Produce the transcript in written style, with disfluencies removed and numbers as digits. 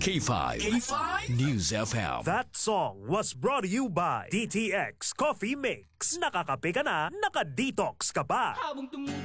K5. News FM. That song was brought to you by DTX Coffee Mix. Nakakape ka na, naka-detox ka pa. Habang